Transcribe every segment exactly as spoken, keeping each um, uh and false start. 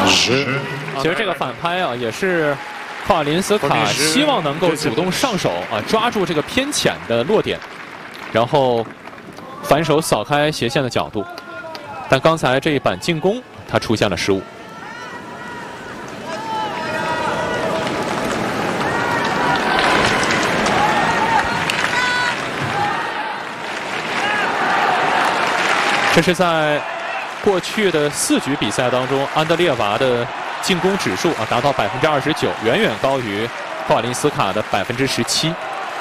其实这个反拍啊，也是霍瓦林斯卡希望能够主动上手啊，抓住这个偏浅的落点，然后反手扫开斜线的角度。但刚才这一板进攻，他出现了失误。 这是在过去的四局比赛当中，安德烈娃的进攻指数啊达到百分之二十九，远远高于霍瓦林斯卡的百分之十七。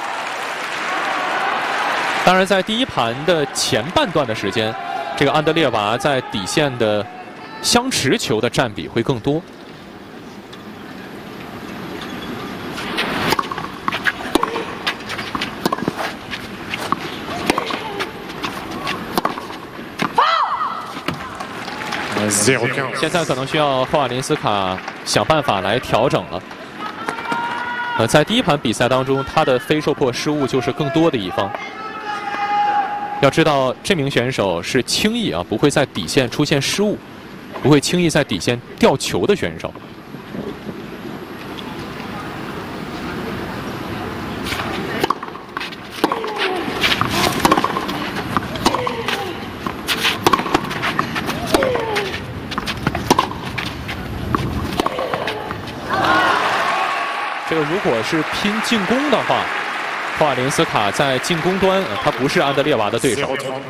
当然，在第一盘的前半段的时间，这个安德烈娃在底线的相持球的占比会更多。 现在可能需要霍瓦林斯卡想办法来调整了。呃，在第一盘比赛当中，他的非受迫失误就是更多的一方。要知道，这名选手是轻易啊不会在底线出现失误，不会轻易在底线掉球的选手。 这个如果是拼进攻的话，霍瓦林斯卡在进攻端，呃、他不是安德烈娃的对手，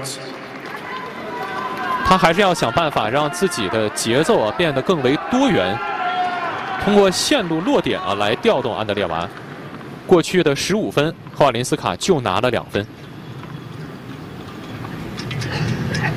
他还是要想办法让自己的节奏啊变得更为多元，通过线路落点啊来调动安德烈娃。过去的十五分，霍瓦林斯卡就拿了两分。